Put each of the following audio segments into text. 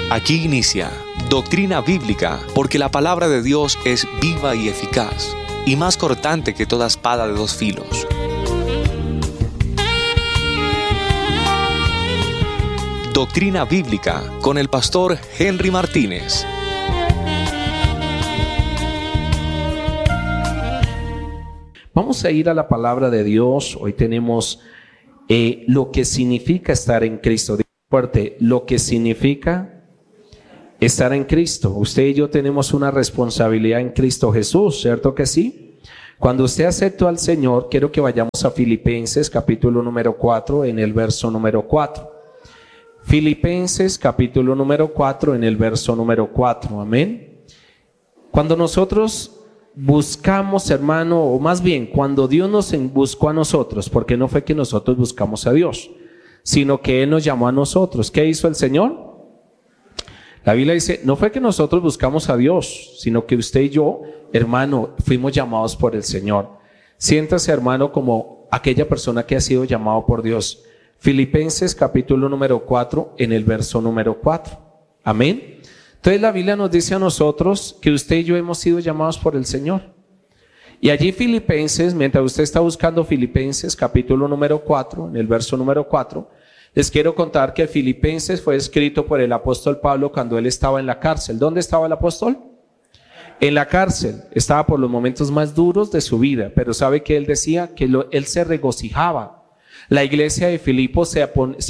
Aquí inicia Doctrina Bíblica, porque la palabra de Dios es viva y eficaz, y más cortante que toda espada de dos filos. Doctrina Bíblica con el pastor Henry Martínez. Vamos a ir a la palabra de Dios. Hoy tenemos lo que significa estar en Cristo. Digo fuerte, lo que significa estar en Cristo. Usted y yo tenemos una responsabilidad en Cristo Jesús, ¿cierto que sí? Cuando usted aceptó al Señor, quiero que vayamos a Filipenses capítulo número 4 en el verso número 4. Filipenses capítulo número 4 en el verso número 4, amén. Cuando nosotros buscamos, hermano, o más bien cuando Dios nos buscó a nosotros, porque no fue que nosotros buscamos a Dios, sino que Él nos llamó a nosotros. ¿Qué hizo el Señor? La Biblia dice, no fue que nosotros buscamos a Dios, sino que usted y yo, hermano, fuimos llamados por el Señor. Siéntase, hermano, como aquella persona que ha sido llamado por Dios. Filipenses capítulo número 4 en el verso número 4. Amén. Entonces la Biblia nos dice a nosotros que usted y yo hemos sido llamados por el Señor. Y allí Filipenses, mientras usted está buscando Filipenses capítulo número 4, en el verso número 4, les quiero contar que Filipenses fue escrito por el apóstol Pablo cuando él estaba en la cárcel. ¿Dónde estaba el apóstol? En la cárcel. Estaba por los momentos más duros de su vida, pero ¿sabe qué él decía? Que él se regocijaba. La iglesia de Filipo se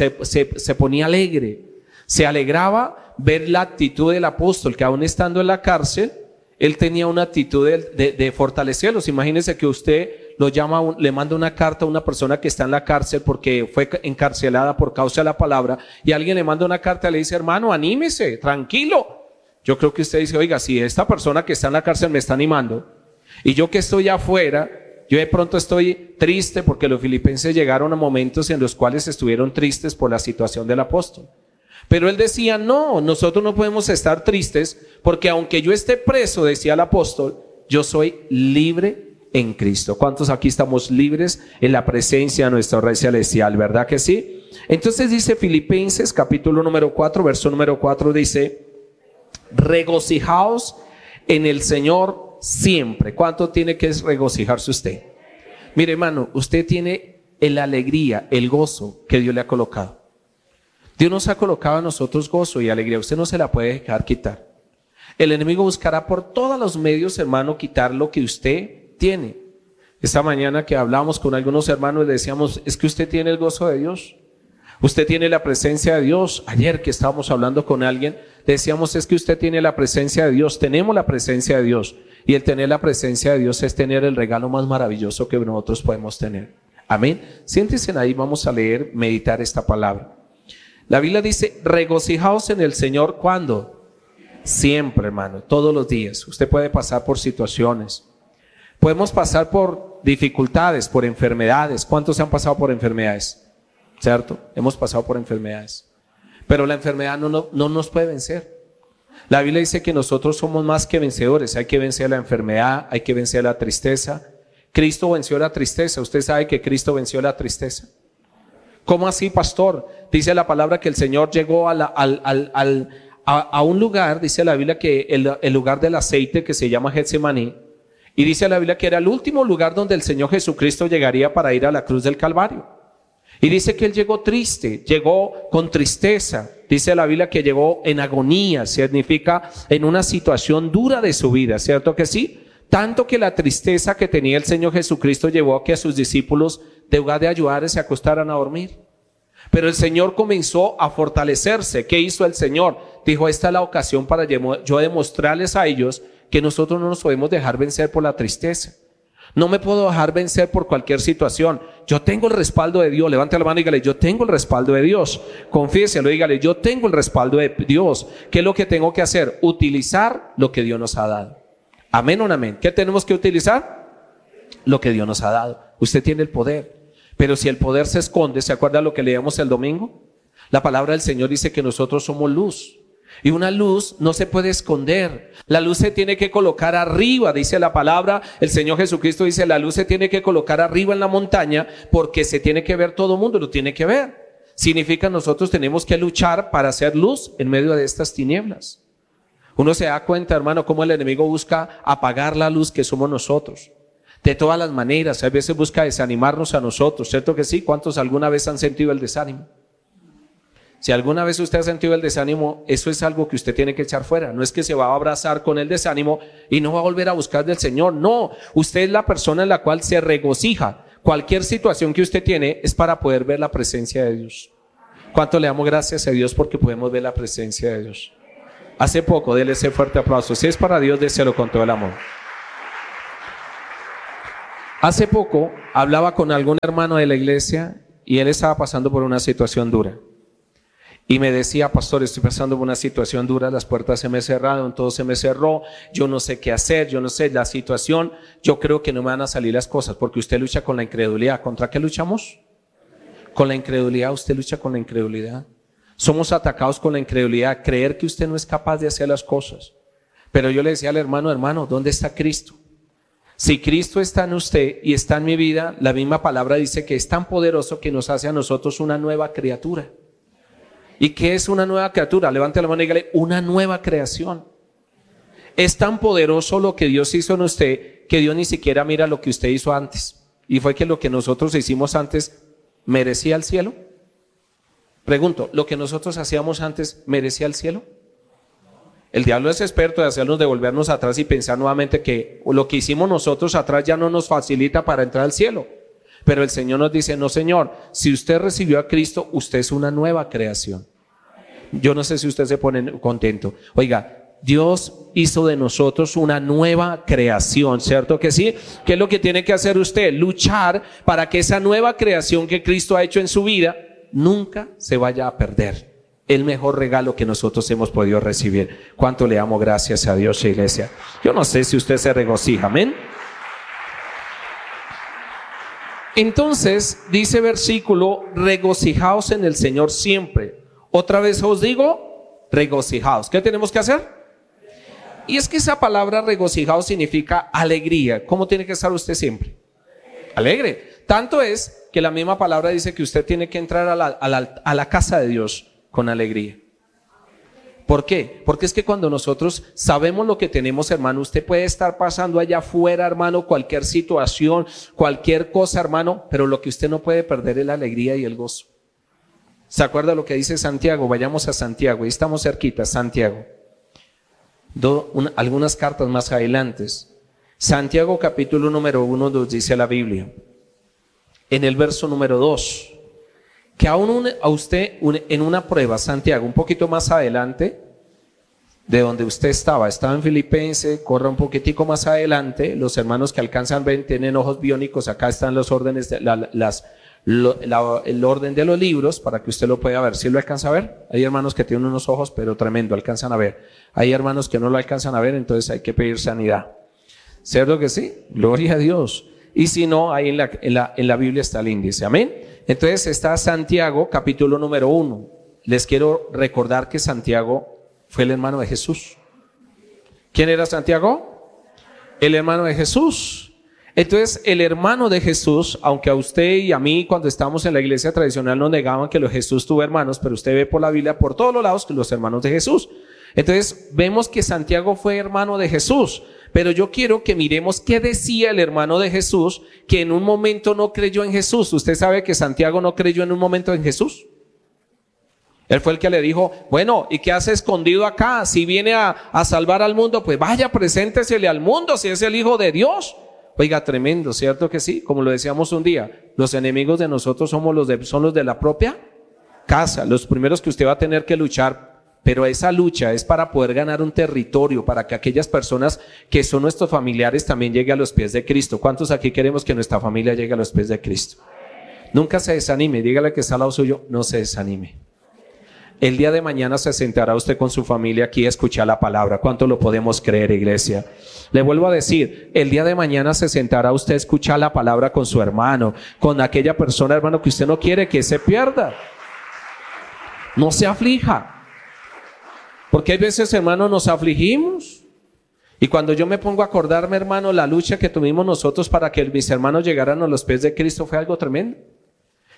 ponía alegre, se alegraba ver la actitud del apóstol, que aún estando en la cárcel, él tenía una actitud de fortalecerlos. Imagínense que usted lo llama, le manda una carta a una persona que está en la cárcel porque fue encarcelada por causa de la palabra, y alguien le manda una carta y le dice, hermano, anímese, tranquilo. Yo creo que usted dice, oiga, si esta persona que está en la cárcel me está animando, y yo que estoy afuera, yo de pronto estoy triste, porque los filipenses llegaron a momentos en los cuales estuvieron tristes por la situación del apóstol. Pero él decía, no, nosotros no podemos estar tristes, porque aunque yo esté preso, decía el apóstol, yo soy libre en Cristo. ¿Cuántos aquí estamos libres en la presencia de nuestro Rey Celestial? ¿Verdad que sí? Entonces dice Filipenses capítulo número 4, verso número 4, dice, regocijaos en el Señor siempre. ¿Cuánto tiene que regocijarse usted? Mire, hermano, usted tiene la alegría, el gozo que Dios le ha colocado. Dios nos ha colocado a nosotros gozo y alegría. Usted no se la puede dejar quitar. El enemigo buscará por todos los medios, hermano, quitar lo que usted tiene. Esta mañana que hablamos con algunos hermanos, le decíamos, es que usted tiene el gozo de Dios. Usted tiene la presencia de Dios. Ayer que estábamos hablando con alguien, le decíamos, es que usted tiene la presencia de Dios. Tenemos la presencia de Dios. Y el tener la presencia de Dios es tener el regalo más maravilloso que nosotros podemos tener. Amén. Siéntense ahí, vamos a leer, meditar esta palabra. La Biblia dice, regocijaos en el Señor, ¿cuándo? Siempre, hermano, todos los días. Usted puede pasar por situaciones. Podemos pasar por dificultades, por enfermedades. ¿Cuántos se han pasado por enfermedades? ¿Cierto? Hemos pasado por enfermedades. Pero la enfermedad no nos puede vencer. La Biblia dice que nosotros somos más que vencedores. Hay que vencer la enfermedad, hay que vencer la tristeza. Cristo venció la tristeza. Usted sabe que Cristo venció la tristeza. ¿Cómo así, pastor? Dice la palabra que el Señor llegó a un lugar, dice la Biblia que el lugar del aceite que se llama Getsemaní, y dice la Biblia que era el último lugar donde el Señor Jesucristo llegaría para ir a la cruz del Calvario. Y dice que Él llegó triste, llegó con tristeza. Dice la Biblia que llegó en agonía, significa en una situación dura de su vida, ¿cierto que sí? Tanto que la tristeza que tenía el Señor Jesucristo llevó a que a sus discípulos, de lugar de ayudarles, se acostaran a dormir. Pero el Señor comenzó a fortalecerse. ¿Qué hizo el Señor? Dijo, esta es la ocasión para yo demostrarles a ellos que nosotros no nos podemos dejar vencer por la tristeza. No me puedo dejar vencer por cualquier situación. Yo tengo el respaldo de Dios. Levante la mano y dígale, yo tengo el respaldo de Dios. Confiéselo, dígale, yo tengo el respaldo de Dios. ¿Qué es lo que tengo que hacer? Utilizar lo que Dios nos ha dado. Amén o no amén. ¿Qué tenemos que utilizar? Lo que Dios nos ha dado. Usted tiene el poder. Pero si el poder se esconde, ¿se acuerda lo que leíamos el domingo? La palabra del Señor dice que nosotros somos luz. Y una luz no se puede esconder. La luz se tiene que colocar arriba, dice la palabra. El Señor Jesucristo dice, la luz se tiene que colocar arriba en la montaña, porque se tiene que ver, todo el mundo lo tiene que ver. significa nosotros tenemos que luchar para hacer luz en medio de estas tinieblas. Uno se da cuenta, hermano, cómo el enemigo busca apagar la luz que somos nosotros. De todas las maneras, a veces busca desanimarnos a nosotros, ¿cierto que sí? ¿Cuántos alguna vez han sentido el desánimo? Si alguna vez usted ha sentido el desánimo, eso es algo que usted tiene que echar fuera. No es que se va a abrazar con el desánimo y no va a volver a buscar del Señor. No, usted es la persona en la cual se regocija. Cualquier situación que usted tiene es para poder ver la presencia de Dios. ¿Cuánto le damos gracias a Dios porque podemos ver la presencia de Dios? Hace poco, déle ese fuerte aplauso. Si es para Dios, déselo con todo el amor. Hace poco hablaba con algún hermano de la iglesia y él estaba pasando por una situación dura. Y me decía, pastor, estoy pasando por una situación dura, las puertas se me cerraron, todo se me cerró, yo no sé qué hacer, yo no sé la situación, yo creo que no me van a salir las cosas, porque usted lucha con la incredulidad. ¿Contra qué luchamos? Con la incredulidad, usted lucha con la incredulidad. Somos atacados con la incredulidad, creer que usted no es capaz de hacer las cosas. Pero yo le decía al hermano, hermano, ¿dónde está Cristo? Si Cristo está en usted y está en mi vida, la misma palabra dice que es tan poderoso que nos hace a nosotros una nueva criatura. ¿Y qué es una nueva criatura? Levante la mano y dígale, una nueva creación. Es tan poderoso lo que Dios hizo en usted que Dios ni siquiera mira lo que usted hizo antes. Y fue que lo que nosotros hicimos antes merecía el cielo. Pregunto, ¿lo que nosotros hacíamos antes merecía el cielo? El diablo es experto de hacernos devolvernos atrás y pensar nuevamente que lo que hicimos nosotros atrás ya no nos facilita para entrar al cielo. Pero el Señor nos dice, no Señor, si usted recibió a Cristo, usted es una nueva creación. Yo no sé si usted se pone contento. Oiga, Dios hizo de nosotros una nueva creación, ¿cierto que sí? ¿Qué es lo que tiene que hacer usted? Luchar para que esa nueva creación que Cristo ha hecho en su vida nunca se vaya a perder. El mejor regalo que nosotros hemos podido recibir. ¿Cuánto le damos gracias a Dios, iglesia? Yo no sé si usted se regocija, amén. Entonces, dice versículo, regocijaos en el Señor siempre. Otra vez os digo, regocijaos. ¿Qué tenemos que hacer? Y es que esa palabra regocijaos significa alegría. ¿Cómo tiene que estar usted siempre? Alegre. Tanto es que la misma palabra dice que usted tiene que entrar a la casa de Dios con alegría. ¿Por qué? Porque es que cuando nosotros sabemos lo que tenemos, hermano, usted puede estar pasando allá afuera, hermano, cualquier situación, cualquier cosa, hermano, pero lo que usted no puede perder es la alegría y el gozo. ¿Se acuerda lo que dice Santiago? Vayamos a Santiago, ahí estamos cerquita, Santiago. Algunas cartas más adelante. Santiago capítulo número 1 nos dice la Biblia, en el verso número 2. Que aún a usted en una prueba, Santiago, un poquito más adelante de donde usted estaba en Filipenses, corra un poquitico más adelante, los hermanos que alcanzan ven, tienen ojos biónicos, acá están los órdenes, el orden de los libros para que usted lo pueda ver. ¿Sí lo alcanza a ver? Hay hermanos que tienen unos ojos, pero tremendo, alcanzan a ver. Hay hermanos que no lo alcanzan a ver, entonces hay que pedir sanidad. ¿Cierto que sí? Gloria a Dios. Y si no, ahí en la Biblia está el índice, amén. Entonces está Santiago, capítulo número 1. Les quiero recordar que Santiago fue el hermano de Jesús. ¿Quién era Santiago? El hermano de Jesús. Entonces el hermano de Jesús, aunque a usted y a mí cuando estábamos en la iglesia tradicional nos negaban que Jesús tuvo hermanos, pero usted ve por la Biblia por todos los lados que los hermanos de Jesús. Entonces vemos que Santiago fue hermano de Jesús. Pero yo quiero que miremos qué decía el hermano de Jesús que en un momento no creyó en Jesús. ¿Usted sabe que Santiago no creyó en un momento en Jesús? Él fue el que le dijo, bueno, ¿y qué hace escondido acá? Si viene a salvar al mundo, pues vaya, preséntesele al mundo si es el Hijo de Dios. Oiga, tremendo, ¿cierto que sí? Como lo decíamos un día, los enemigos de nosotros son los de la propia casa. Los primeros que usted va a tener que luchar. Pero esa lucha es para poder ganar un territorio, para que aquellas personas que son nuestros familiares también lleguen a los pies de Cristo. ¿Cuántos aquí queremos que nuestra familia llegue a los pies de Cristo? Nunca se desanime, dígale que está al lado suyo, no se desanime. El día de mañana se sentará usted con su familia aquí a escuchar la palabra. ¿Cuánto lo podemos creer, iglesia? Le vuelvo a decir, el día de mañana se sentará usted a escuchar la palabra con su hermano, con aquella persona, hermano, que usted no quiere que se pierda. No se aflija. Porque hay veces, hermano, nos afligimos. Y cuando yo me pongo a acordarme, hermano, la lucha que tuvimos nosotros para que mis hermanos llegaran a los pies de Cristo fue algo tremendo.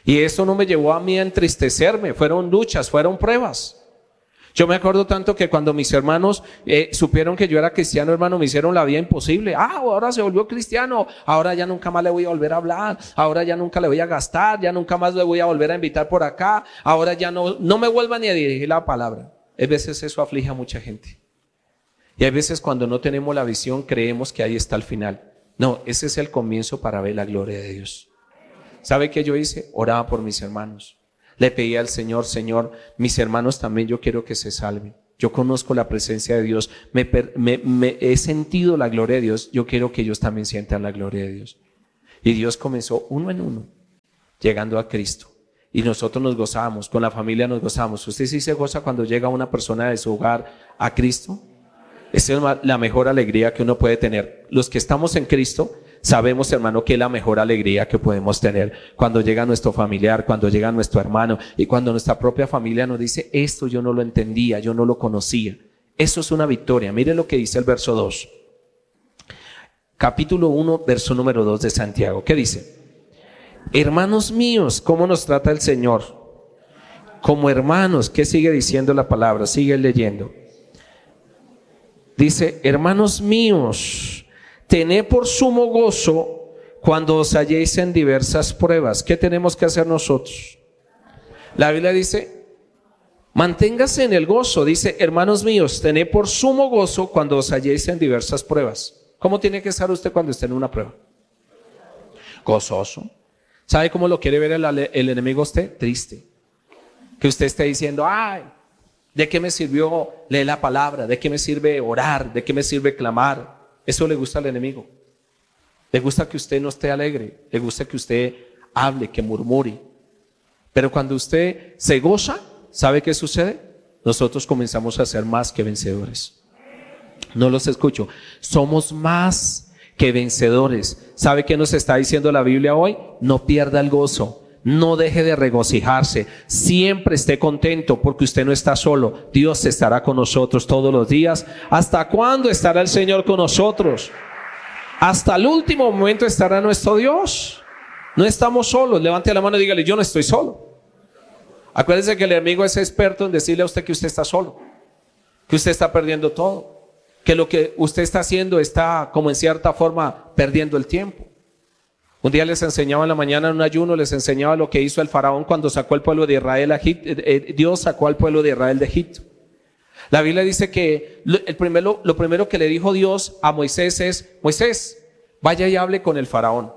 Y eso no me llevó a mí a entristecerme, fueron luchas, fueron pruebas. Yo me acuerdo tanto que cuando mis hermanos supieron que yo era cristiano, hermano, me hicieron la vida imposible. Ahora se volvió cristiano, ahora ya nunca más le voy a volver a hablar, ahora ya nunca le voy a gastar, ya nunca más le voy a volver a invitar por acá, ahora ya no me vuelva ni a dirigir la palabra. A veces eso aflige a mucha gente. Y hay veces cuando no tenemos la visión creemos que ahí está el final. No, ese es el comienzo para ver la gloria de Dios. ¿Sabe qué yo hice? Oraba por mis hermanos. Le pedí al Señor, Señor, mis hermanos también yo quiero que se salven. Yo conozco la presencia de Dios, he sentido la gloria de Dios, yo quiero que ellos también sientan la gloria de Dios. Y Dios comenzó uno en uno, llegando a Cristo. Y nosotros nos gozábamos, con la familia nos gozábamos. ¿Usted sí se goza cuando llega una persona de su hogar a Cristo? Esa es la mejor alegría que uno puede tener. Los que estamos en Cristo sabemos, hermano, que es la mejor alegría que podemos tener cuando llega nuestro familiar, cuando llega nuestro hermano y cuando nuestra propia familia nos dice, esto yo no lo entendía, yo no lo conocía. Eso es una victoria. Mire lo que dice el verso 2. Capítulo 1, verso número 2 de Santiago. ¿Qué dice? Hermanos míos, ¿cómo nos trata el Señor? Como hermanos. ¿Qué sigue diciendo la palabra? Sigue leyendo. Dice, hermanos míos, tened por sumo gozo cuando os halléis en diversas pruebas. ¿Qué tenemos que hacer nosotros? La Biblia dice, manténgase en el gozo. Dice, hermanos míos, tened por sumo gozo cuando os halléis en diversas pruebas. ¿Cómo tiene que estar usted cuando esté en una prueba? Gozoso. ¿Sabe cómo lo quiere ver el enemigo a usted? Triste. Que usted esté diciendo, ay, ¿de qué me sirvió leer la palabra? ¿De qué me sirve orar? ¿De qué me sirve clamar? Eso le gusta al enemigo. Le gusta que usted no esté alegre. Le gusta que usted hable, que murmure. Pero cuando usted se goza, ¿sabe qué sucede? Nosotros comenzamos a ser más que vencedores. No los escucho. Somos más que vencedores. ¿Sabe qué nos está diciendo la Biblia hoy? No pierda el gozo. No deje de regocijarse, siempre esté contento porque usted no está solo. Dios estará con nosotros todos los días. ¿Hasta cuándo estará el Señor con nosotros? Hasta el último momento estará nuestro Dios. No estamos solos. Levante la mano y dígale, yo no estoy solo. Acuérdese que el enemigo es experto en decirle a usted que usted está solo, que usted está perdiendo todo, que lo que usted está haciendo está como en cierta forma perdiendo el tiempo. Un día les enseñaba en la mañana en un ayuno, les enseñaba lo que hizo el faraón cuando sacó al pueblo de Israel. Dios sacó al pueblo de Israel de Egipto. La Biblia dice que lo primero que le dijo Dios a Moisés es, Moisés, vaya y hable con el faraón.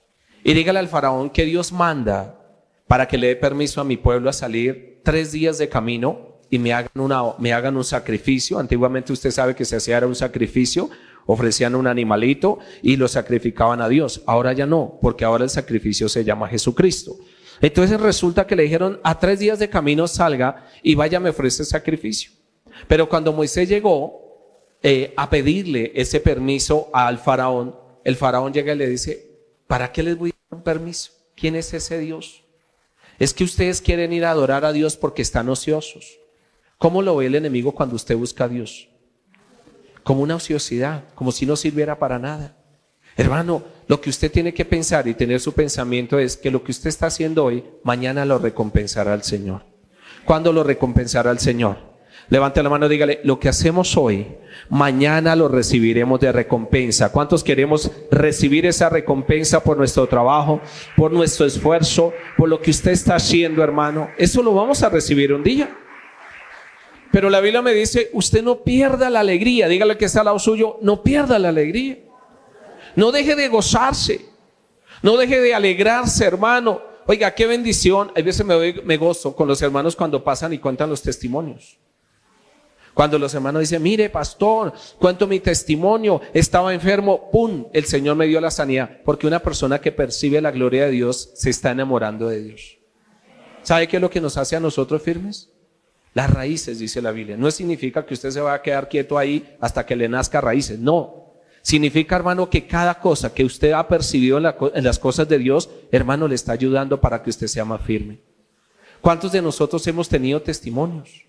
Y dígale al faraón que Dios manda para que le dé permiso a mi pueblo a salir 3 días de camino y me hagan un sacrificio. Antiguamente usted sabe que se hacía era un sacrificio. Ofrecían un animalito y lo sacrificaban a Dios. Ahora ya no, porque ahora el sacrificio se llama Jesucristo. Entonces resulta que le dijeron, a 3 días de camino salga y vaya, me ofrece sacrificio. Pero cuando Moisés llegó a pedirle ese permiso al faraón, el faraón llega y le dice, ¿para qué les voy a dar un permiso? ¿Quién es ese Dios? Es que ustedes quieren ir a adorar a Dios porque están ociosos. ¿Cómo lo ve el enemigo cuando usted busca a Dios? Como una ociosidad, como si no sirviera para nada. Hermano, lo que usted tiene que pensar y tener su pensamiento es que lo que usted está haciendo hoy, mañana lo recompensará el Señor. ¿Cuándo lo recompensará el Señor? Levante la mano y dígale, lo que hacemos hoy, mañana lo recibiremos de recompensa. ¿Cuántos queremos recibir esa recompensa por nuestro trabajo, por nuestro esfuerzo, por lo que usted está haciendo, hermano? Eso lo vamos a recibir un día. Pero la Biblia me dice, usted no pierda la alegría. Dígale que está al lado suyo, no pierda la alegría. No deje de gozarse. No deje de alegrarse, hermano. Oiga, qué bendición. A veces me gozo con los hermanos cuando pasan y cuentan los testimonios. Cuando los hermanos dicen, mire pastor, cuento mi testimonio, estaba enfermo, ¡pum! El Señor me dio la sanidad. Porque una persona que percibe la gloria de Dios se está enamorando de Dios. ¿Sabe qué es lo que nos hace a nosotros firmes? Las raíces, dice la Biblia. No significa que usted se va a quedar quieto ahí hasta que le nazca raíces. No. Significa, hermano, que cada cosa que usted ha percibido en las cosas de Dios, hermano, le está ayudando para que usted sea más firme. ¿Cuántos de nosotros hemos tenido testimonios?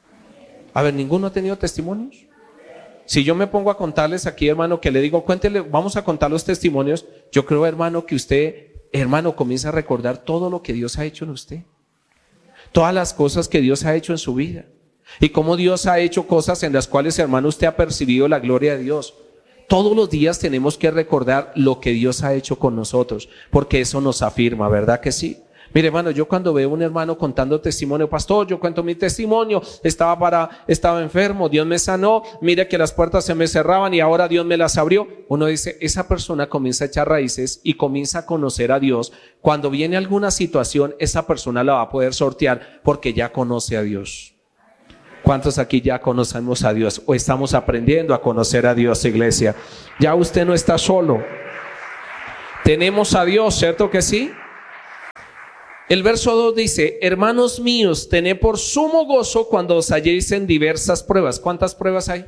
A ver, ¿ninguno ha tenido testimonios? Si yo me pongo a contarles aquí, hermano, que le digo, cuéntele, vamos a contar los testimonios, yo creo, hermano, que usted hermano, comienza a recordar todo lo que Dios ha hecho en usted. Todas las cosas que Dios ha hecho en su vida. Y cómo Dios ha hecho cosas en las cuales, hermano, usted ha percibido la gloria de Dios. Todos los días tenemos que recordar lo que Dios ha hecho con nosotros, porque eso nos afirma, ¿verdad que sí? Mire, hermano, yo cuando veo un hermano contando testimonio, pastor, yo cuento mi testimonio, estaba enfermo, Dios me sanó, mire que las puertas se me cerraban y ahora Dios me las abrió. Uno dice, esa persona comienza a echar raíces y comienza a conocer a Dios. Cuando viene alguna situación, esa persona la va a poder sortear porque ya conoce a Dios. ¿Cuántos aquí ya conocemos a Dios o estamos aprendiendo a conocer a Dios, iglesia? Ya usted no está solo. Tenemos a Dios, ¿cierto que sí? El verso 2 dice, hermanos míos, tened por sumo gozo cuando os halléis en diversas pruebas. ¿Cuántas pruebas hay?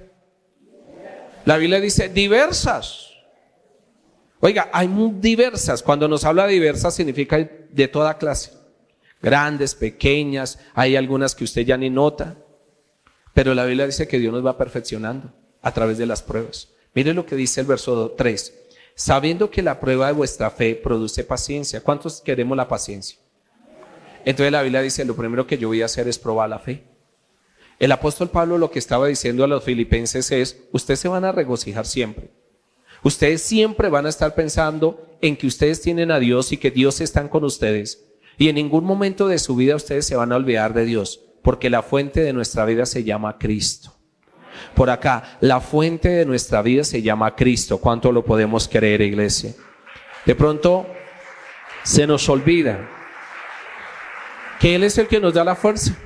La Biblia dice diversas. Oiga, hay muy diversas. Cuando nos habla de diversas significa de toda clase. Grandes, pequeñas, hay algunas que usted ya ni nota. Pero la Biblia dice que Dios nos va perfeccionando a través de las pruebas. Mire lo que dice el verso 3. Sabiendo que la prueba de vuestra fe produce paciencia. ¿Cuántos queremos la paciencia? Entonces la Biblia dice, lo primero que yo voy a hacer es probar la fe. El apóstol Pablo lo que estaba diciendo a los filipenses es, ustedes se van a regocijar siempre. Ustedes siempre van a estar pensando en que ustedes tienen a Dios y que Dios está con ustedes. Y en ningún momento de su vida ustedes se van a olvidar de Dios, porque la fuente de nuestra vida se llama Cristo. Por acá, la fuente de nuestra vida se llama Cristo. ¿Cuánto lo podemos creer, iglesia? De pronto se nos olvida que Él es el que nos da la fuerza.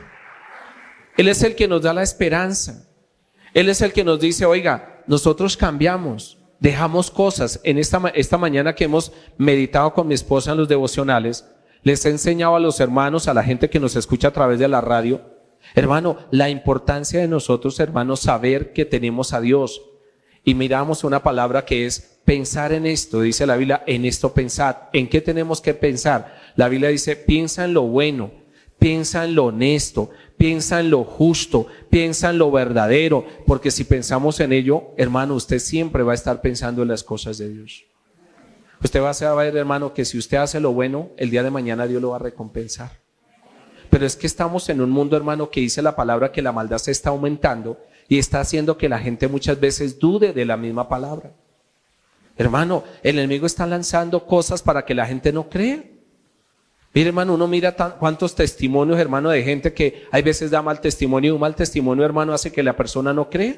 Él es el que nos da la esperanza. Él es el que nos dice, oiga, nosotros cambiamos, dejamos cosas. En esta mañana que hemos meditado con mi esposa en los devocionales, les he enseñado a los hermanos, a la gente que nos escucha a través de la radio, hermano, la importancia de nosotros, hermanos, saber que tenemos a Dios. Y miramos una palabra que es pensar en esto, dice la Biblia, en esto pensad. ¿En qué tenemos que pensar? La Biblia dice, piensa en lo bueno, piensa en lo honesto, piensa en lo justo, piensa en lo verdadero, porque si pensamos en ello, hermano, usted siempre va a estar pensando en las cosas de Dios. Usted va a ver, hermano, que si usted hace lo bueno, el día de mañana Dios lo va a recompensar. Pero es que estamos en un mundo, hermano, que dice la palabra que la maldad se está aumentando y está haciendo que la gente muchas veces dude de la misma palabra. Hermano, el enemigo está lanzando cosas para que la gente no crea. Mire, hermano, uno mira cuántos testimonios, hermano, de gente que hay veces da mal testimonio y un mal testimonio, hermano, hace que la persona no crea.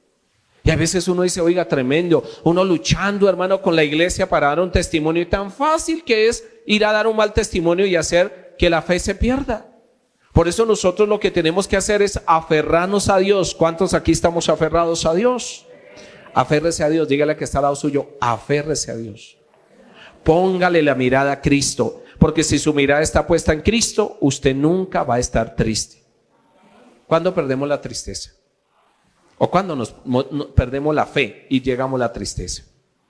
Y a veces uno dice, oiga, tremendo, uno luchando, hermano, con la iglesia para dar un testimonio, y tan fácil que es ir a dar un mal testimonio y hacer que la fe se pierda. Por eso nosotros lo que tenemos que hacer es aferrarnos a Dios. ¿Cuántos aquí estamos aferrados a Dios? Aférrese a Dios, dígale que está al lado suyo, aférrese a Dios. Póngale la mirada a Cristo, porque si su mirada está puesta en Cristo, usted nunca va a estar triste. ¿Cuándo perdemos la tristeza? ¿O cuándo perdemos la fe y llegamos a la tristeza?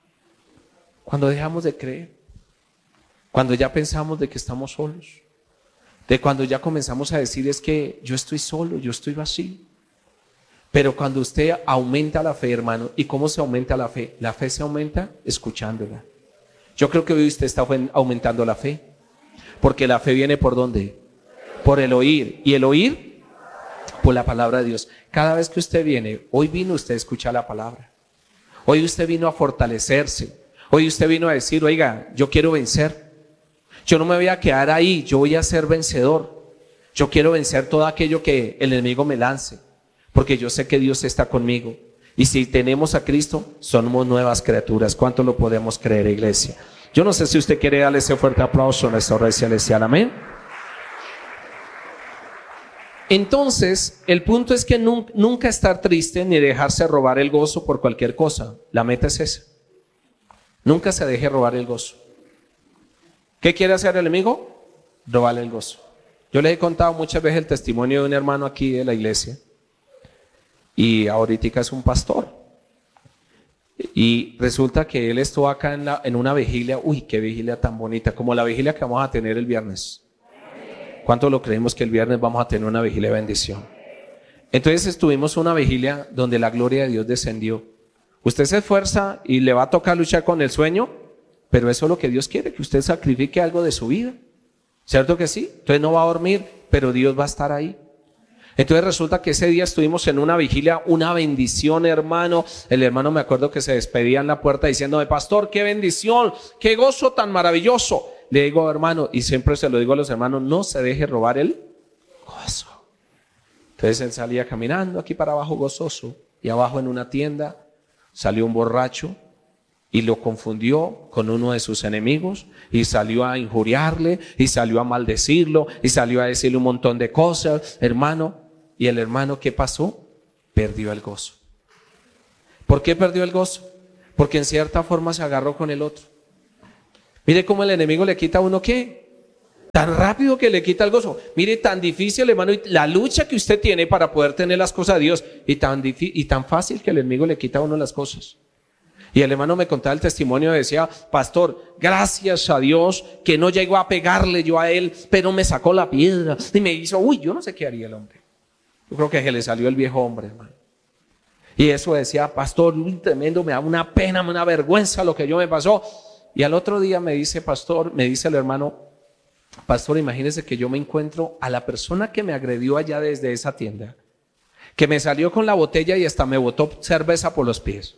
Cuando dejamos de creer, cuando ya pensamos de que estamos solos, de cuando ya comenzamos a decir es que yo estoy solo, yo estoy vacío. Pero cuando usted aumenta la fe, hermano, ¿y cómo se aumenta la fe? La fe se aumenta escuchándola. Yo creo que hoy usted está aumentando la fe, porque la fe viene ¿por dónde? Por el oír, y el oír por la palabra de Dios. Cada vez que usted viene, hoy vino usted a escuchar la palabra, hoy usted vino a fortalecerse, hoy usted vino a decir, oiga, yo quiero vencer, yo no me voy a quedar ahí, yo voy a ser vencedor, yo quiero vencer todo aquello que el enemigo me lance, porque yo sé que Dios está conmigo. Y si tenemos a Cristo, somos nuevas criaturas. ¿Cuánto lo podemos creer, iglesia? Yo no sé si usted quiere darle ese fuerte aplauso a nuestro Rey Celestial. Amén. Entonces, el punto es que nunca estar triste ni dejarse robar el gozo por cualquier cosa. La meta es esa. Nunca se deje robar el gozo. ¿Qué quiere hacer el enemigo? Robarle el gozo. Yo les he contado muchas veces el testimonio de un hermano aquí de la iglesia. Y ahorita es un pastor. Y resulta que él estuvo acá en una vigilia. Uy, qué vigilia tan bonita, como la vigilia que vamos a tener el viernes. ¿Cuánto lo creemos que el viernes vamos a tener una vigilia de bendición? Entonces estuvimos una vigilia donde la gloria de Dios descendió. Usted se esfuerza y le va a tocar luchar con el sueño, pero eso es lo que Dios quiere, que usted sacrifique algo de su vida. ¿Cierto que sí? Entonces no va a dormir, pero Dios va a estar ahí. Entonces resulta que ese día estuvimos en una vigilia, una bendición, hermano. El hermano, me acuerdo que se despedía en la puerta diciéndome: pastor, qué bendición, qué gozo tan maravilloso. Le digo, hermano, y siempre se lo digo a los hermanos, no se deje robar el gozo. Entonces él salía caminando aquí para abajo gozoso, y abajo en una tienda salió un borracho y lo confundió con uno de sus enemigos, y salió a injuriarle, y salió a maldecirlo, y salió a decirle un montón de cosas, hermano. Y el hermano, ¿qué pasó? Perdió el gozo. ¿Por qué perdió el gozo? Porque en cierta forma se agarró con el otro. Mire cómo el enemigo le quita a uno, ¿qué? Tan rápido que le quita el gozo. Mire, tan difícil, hermano, la lucha que usted tiene para poder tener las cosas de Dios, y tan fácil que el enemigo le quita a uno las cosas. Y el hermano me contaba el testimonio, decía: pastor, gracias a Dios que no llegó a pegarle yo a él, pero me sacó la piedra y me hizo, yo no sé qué haría el hombre. Yo creo que se le salió el viejo hombre, hermano. Y eso decía: pastor, tremendo, me da una pena, una vergüenza lo que yo me pasó. Y al otro día me dice, pastor, me dice el hermano: pastor, imagínese que yo me encuentro a la persona que me agredió allá desde esa tienda, que me salió con la botella y hasta me botó cerveza por los pies.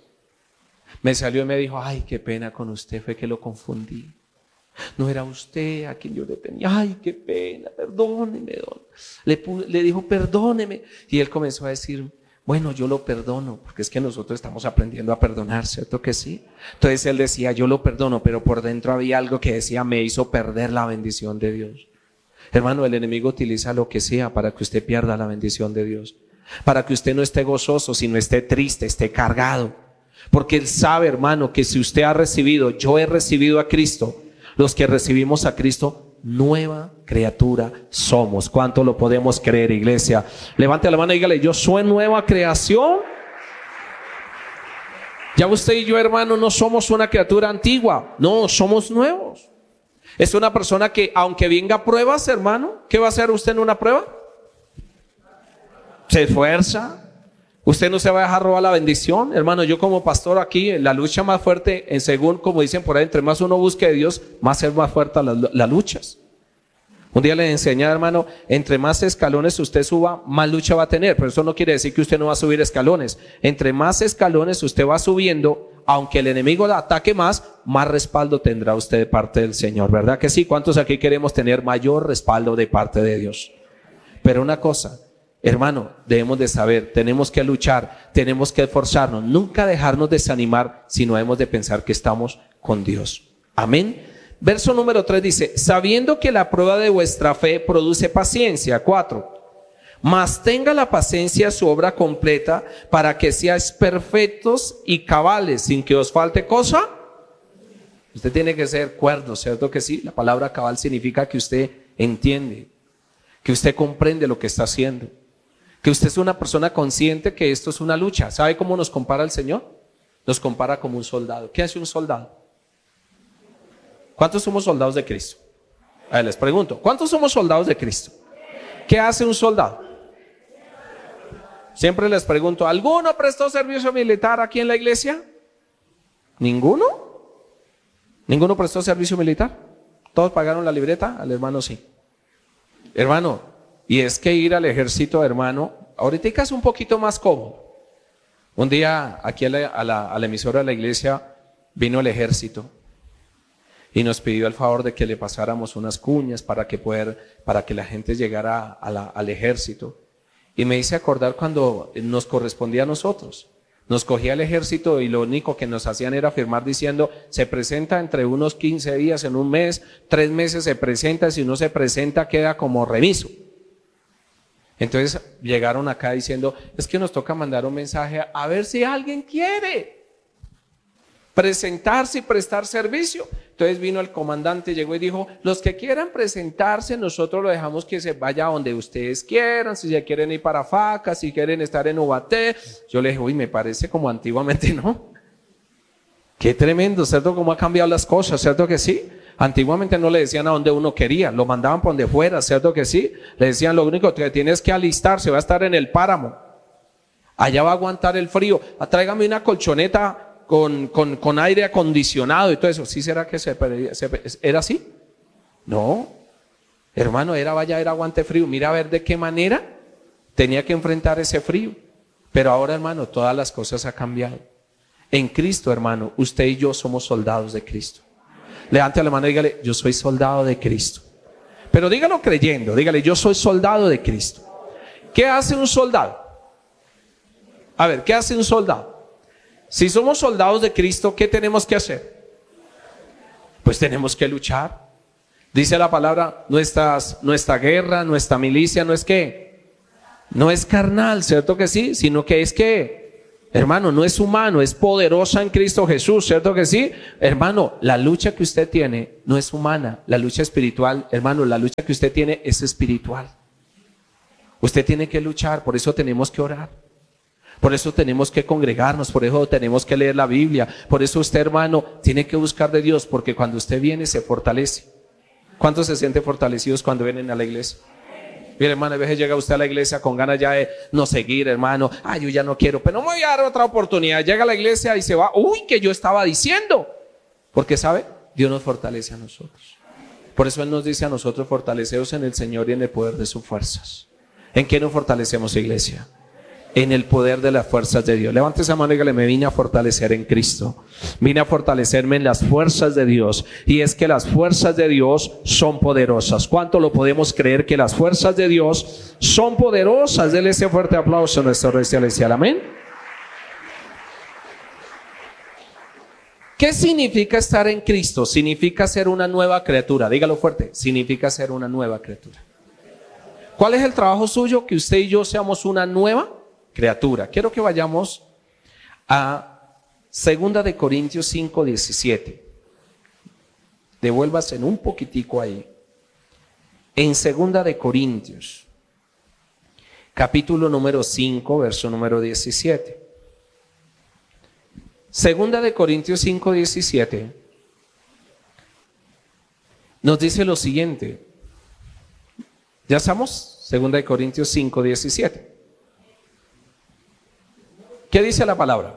Me salió y me dijo: ay, qué pena con usted, fue que lo confundí. No era usted a quien yo le tenía. Ay, qué pena, perdóneme, don. Le dijo: perdóneme. Y él comenzó a decir: bueno, yo lo perdono, porque es que nosotros estamos aprendiendo a perdonar, ¿cierto que sí? Entonces él decía: yo lo perdono, pero por dentro había algo que decía: me hizo perder la bendición de Dios. Hermano, el enemigo utiliza lo que sea para que usted pierda la bendición de Dios, para que usted no esté gozoso, sino esté triste, esté cargado. Porque él sabe, hermano, que si usted ha recibido, yo he recibido a Cristo, los que recibimos a Cristo, nueva criatura somos. ¿Cuánto lo podemos creer, iglesia? Levante la mano y dígale: yo soy nueva creación. Ya usted y yo, hermano, no somos una criatura antigua, no, somos nuevos. Es una persona que, aunque venga pruebas, hermano, ¿qué va a hacer usted en una prueba? Se esfuerza. Usted no se va a dejar robar la bendición, hermano. Yo como pastor aquí, la lucha más fuerte, según como dicen por ahí, entre más uno busque de Dios, más es más fuerte las luchas. Un día les enseñé, hermano, entre más escalones usted suba, más lucha va a tener. Pero eso no quiere decir que usted no va a subir escalones. Entre más escalones usted va subiendo, aunque el enemigo la ataque más respaldo tendrá usted de parte del Señor. ¿Verdad que sí? ¿Cuántos aquí queremos tener mayor respaldo de parte de Dios? Pero una cosa, hermano, debemos de saber, tenemos que luchar, tenemos que esforzarnos, nunca dejarnos desanimar, sino hemos de pensar que estamos con Dios. Amén. Verso número 3 dice: sabiendo que la prueba de vuestra fe produce paciencia. 4. Mas tenga la paciencia su obra completa, para que seáis perfectos y cabales, sin que os falte cosa. Usted tiene que ser cuerdo, ¿cierto que sí? La palabra cabal significa que usted entiende, que usted comprende lo que está haciendo, que usted es una persona consciente que esto es una lucha. ¿Sabe cómo nos compara el Señor? Nos compara como un soldado. ¿Qué hace un soldado? ¿Cuántos somos soldados de Cristo? A ver, les pregunto, ¿cuántos somos soldados de Cristo? ¿Qué hace un soldado? Siempre les pregunto, ¿alguno prestó servicio militar aquí en la iglesia? ¿Ninguno? ¿Ninguno prestó servicio militar? ¿Todos pagaron la libreta? Al hermano sí. Hermano, y es que ir al ejército, hermano, ahorita es un poquito más cómodo. Un día aquí a la emisora de la iglesia vino el ejército y nos pidió el favor de que le pasáramos unas cuñas para que la gente llegara al ejército. Y me hice acordar cuando nos correspondía a nosotros. Nos cogía el ejército y lo único que nos hacían era firmar diciendo: se presenta entre unos 15 días, en un mes, 3 meses se presenta, si no se presenta queda como remiso. Entonces llegaron acá diciendo: es que nos toca mandar un mensaje a ver si alguien quiere presentarse y prestar servicio. Entonces vino el comandante, llegó y dijo: los que quieran presentarse, nosotros lo dejamos que se vaya a donde ustedes quieran, si ya quieren ir para Faca, si quieren estar en Ubaté. Yo le dije: uy, me parece como antiguamente, ¿no? Qué tremendo, ¿cierto? Cómo ha cambiado las cosas, ¿cierto que sí? Antiguamente no le decían a donde uno quería, lo mandaban por donde fuera, ¿cierto que sí? Le decían: lo único que tienes que alistarse, va a estar en el páramo, allá va a aguantar el frío, tráigame una colchoneta con aire acondicionado y todo eso. ¿Sí será que era así? No, hermano, era aguante frío. Mira a ver de qué manera tenía que enfrentar ese frío. Pero ahora, hermano, todas las cosas han cambiado. En Cristo, hermano, usted y yo somos soldados de Cristo. Levante la mano y dígale, yo soy soldado de Cristo. Pero dígalo creyendo, dígale, yo soy soldado de Cristo. ¿Qué hace un soldado? A ver, ¿qué hace un soldado? Si somos soldados de Cristo, ¿qué tenemos que hacer? Pues tenemos que luchar. Dice la palabra, nuestra guerra, nuestra milicia, ¿no es qué? No es carnal, ¿cierto que sí? Sino que es que, hermano, no es humano, es poderosa en Cristo Jesús, ¿cierto que sí? Hermano, la lucha que usted tiene no es humana, la lucha espiritual, hermano, la lucha que usted tiene es espiritual. Usted tiene que luchar, por eso tenemos que orar. Por eso tenemos que congregarnos, por eso tenemos que leer la Biblia, por eso usted, hermano, tiene que buscar de Dios, porque cuando usted viene se fortalece. ¿Cuántos se sienten fortalecidos cuando vienen a la iglesia? Mire, hermano, a veces llega usted a la iglesia con ganas ya de no seguir, hermano. Yo ya no quiero, pero no me voy a dar otra oportunidad. Llega a la iglesia y se va. Que yo estaba diciendo. Porque, ¿sabe? Dios nos fortalece a nosotros. Por eso Él nos dice a nosotros, fortaleceos en el Señor y en el poder de sus fuerzas. ¿En qué nos fortalecemos, iglesia? En el poder de las fuerzas de Dios. Levante esa mano y dígale, me vine a fortalecer en Cristo. Vine a fortalecerme en las fuerzas de Dios. Y es que las fuerzas de Dios son poderosas. ¿Cuánto lo podemos creer que las fuerzas de Dios son poderosas? Dele ese fuerte aplauso a nuestro Rey Celestial. Amén. ¿Qué significa estar en Cristo? Significa ser una nueva criatura. Dígalo fuerte. Significa ser una nueva criatura. ¿Cuál es el trabajo suyo? Que usted y yo seamos una nueva criatura. Quiero que vayamos a 2 de Corintios 5:17. Devuélvase en un poquitico ahí. En 2 de Corintios, capítulo número 5, verso número 17. 2 de Corintios 5:17 nos dice lo siguiente. ¿Ya estamos? 2 de Corintios 5:17. ¿Qué dice la palabra?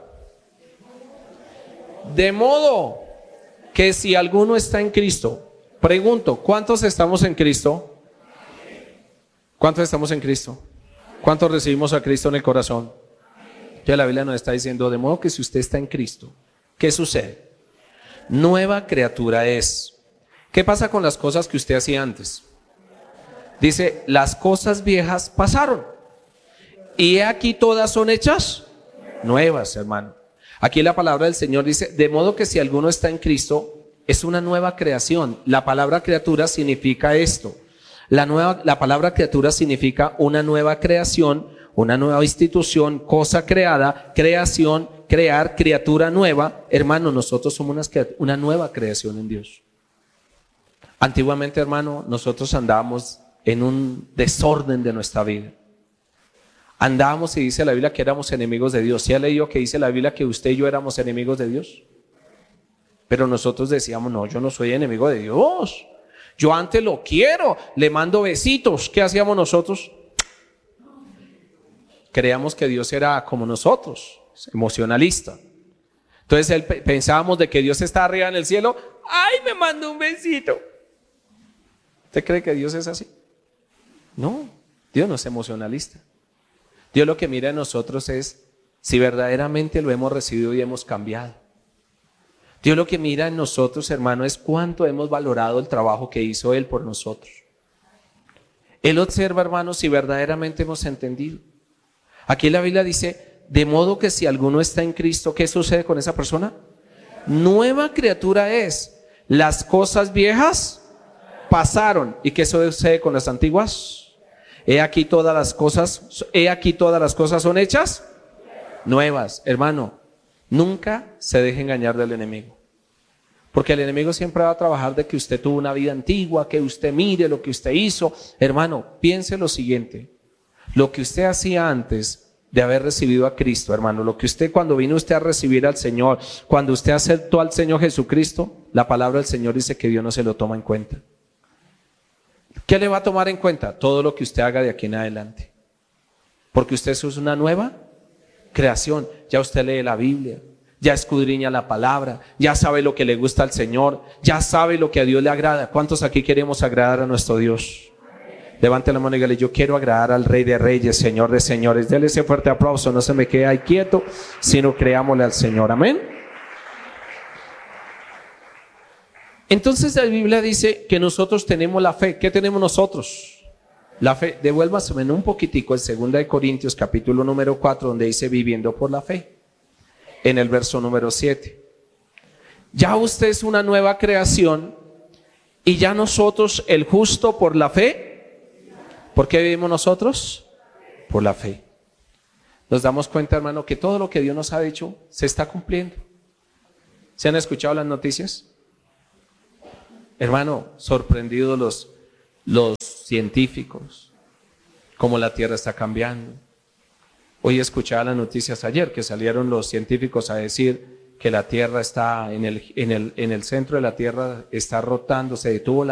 De modo que si alguno está en Cristo, pregunto, ¿cuántos estamos en Cristo? ¿Cuántos estamos en Cristo? ¿Cuántos recibimos a Cristo en el corazón? Ya la Biblia nos está diciendo, de modo que si usted está en Cristo, ¿qué sucede? Nueva criatura es. ¿Qué pasa con las cosas que usted hacía antes? Dice, las cosas viejas pasaron y aquí todas son hechas nuevas, hermano. Aquí la palabra del Señor dice, de modo que si alguno está en Cristo, es una nueva creación. La palabra criatura significa esto. La palabra criatura significa una nueva creación, una nueva institución, cosa creada, creación, crear, criatura nueva. Hermano, nosotros somos una nueva creación en Dios. Antiguamente, hermano, nosotros andábamos en un desorden de nuestra vida. Andábamos y dice la Biblia que éramos enemigos de Dios. ¿Sí ha leído que dice la Biblia que usted y yo éramos enemigos de Dios? Pero nosotros decíamos, no, yo no soy enemigo de Dios. Yo antes lo quiero, le mando besitos. ¿Qué hacíamos nosotros? Creíamos que Dios era como nosotros, emocionalista. Entonces pensábamos de que Dios está arriba en el cielo. ¡Ay, me mandó un besito! ¿Usted cree que Dios es así? No, Dios no es emocionalista. Dios lo que mira en nosotros es si verdaderamente lo hemos recibido y hemos cambiado. Dios lo que mira en nosotros, hermano, es cuánto hemos valorado el trabajo que hizo Él por nosotros. Él observa, hermano, si verdaderamente hemos entendido. Aquí la Biblia dice, de modo que si alguno está en Cristo, ¿qué sucede con esa persona? Nueva criatura es. Las cosas viejas pasaron. ¿Y qué sucede con las antiguas? He aquí todas las cosas son hechas nuevas. Hermano, nunca se deje engañar del enemigo. Porque el enemigo siempre va a trabajar de que usted tuvo una vida antigua, que usted mire lo que usted hizo. Hermano, piense lo siguiente. Lo que usted hacía antes de haber recibido a Cristo, hermano, lo que usted cuando vino usted a recibir al Señor, cuando usted aceptó al Señor Jesucristo, la palabra del Señor dice que Dios no se lo toma en cuenta. ¿Qué le va a tomar en cuenta? Todo lo que usted haga de aquí en adelante. Porque usted es una nueva creación. Ya usted lee la Biblia, ya escudriña la palabra, ya sabe lo que le gusta al Señor, ya sabe lo que a Dios le agrada. ¿Cuántos aquí queremos agradar a nuestro Dios? Levante la mano y dígale: yo quiero agradar al Rey de Reyes, Señor de Señores. Dele ese fuerte aplauso, no se me quede ahí quieto, sino creámosle al Señor. Amén. Entonces la Biblia dice que nosotros tenemos la fe. ¿Qué tenemos nosotros? La fe. Devuélvaseme un poquitico el 2 Corintios capítulo número 4, donde dice viviendo por la fe. En el verso número 7. Ya usted es una nueva creación y ya nosotros, el justo por la fe. ¿Por qué vivimos nosotros? Por la fe. Nos damos cuenta, hermano, que todo lo que Dios nos ha dicho se está cumpliendo. ¿Se han escuchado las noticias? Hermano, sorprendidos los científicos, cómo la Tierra está cambiando. Hoy escuchaba las noticias ayer que salieron los científicos a decir que la Tierra está en el centro de la Tierra está rotando, se detuvo